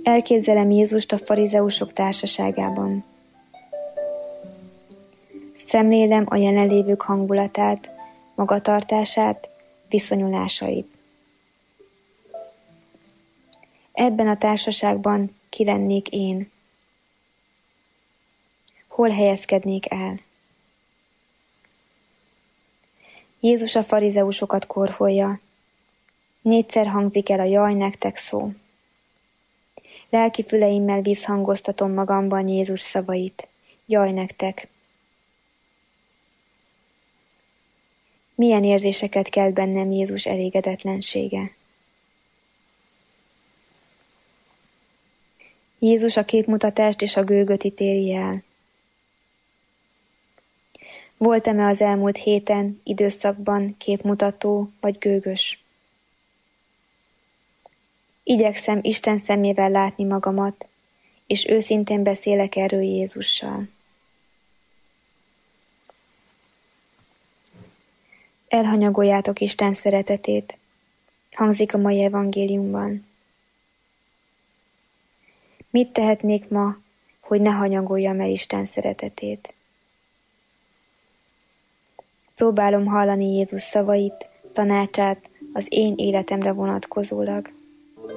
Elképzelem Jézust a farizeusok társaságában. Szemlélem a jelenlévők hangulatát, magatartását, viszonyulásait. Ebben a társaságban ki lennék én? Hol helyezkednék el? Jézus a farizeusokat korholja. 4-szer hangzik el a jaj nektek szó. Lelki füleimmel visszhangoztatom magamban Jézus szavait. Jaj nektek! Milyen érzéseket kelt bennem Jézus elégedetlensége? Jézus a képmutatást és a gőgöt ítéli el. Voltam-e az elmúlt héten, időszakban képmutató vagy gőgös? Igyekszem Isten szemével látni magamat, és őszintén beszélek erről Jézussal. Elhanyagoljátok Isten szeretetét, hangzik a mai evangéliumban. Mit tehetnék ma, hogy ne hanyagoljam el Isten szeretetét? Próbálom hallani Jézus szavait, tanácsát az én életemre vonatkozólag.